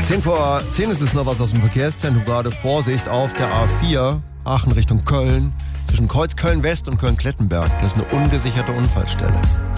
10 ist es noch was aus dem Verkehrszentrum. Gerade Vorsicht auf der A4, Aachen Richtung Köln, zwischen Kreuz Köln-West und Köln-Klettenberg. Das ist eine ungesicherte Unfallstelle.